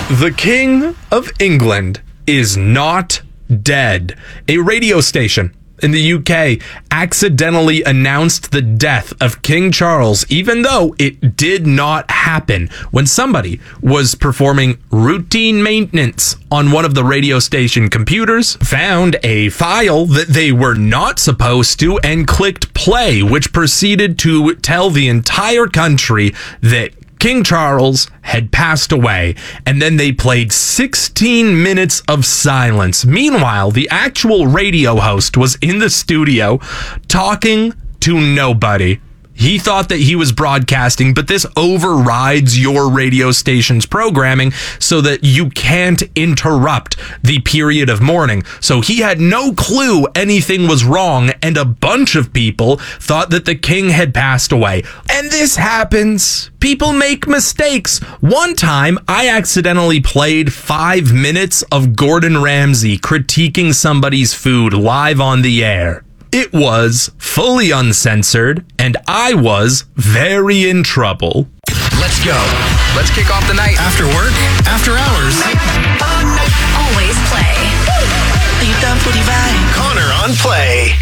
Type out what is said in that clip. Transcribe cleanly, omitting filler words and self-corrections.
The King of England is not dead. A radio station in the UK accidentally announced the death of King Charles, even though it did not happen, when somebody was performing routine maintenance on one of the radio station computers, found a file that they were not supposed to, and clicked play, which proceeded to tell the entire country that King Charles had passed away, and then they played 16 minutes of silence. Meanwhile, the actual radio host was in the studio talking to nobody. He thought that he was broadcasting, but this overrides your radio station's programming so that you can't interrupt the period of mourning. So he had no clue anything was wrong, and a bunch of people thought that the king had passed away. And this happens. People make mistakes. One time, I accidentally played 5 minutes of Gordon Ramsay critiquing somebody's food live on the air. It was fully uncensored, and I was very in trouble. Let's go. Let's kick off the night. After work, after hours.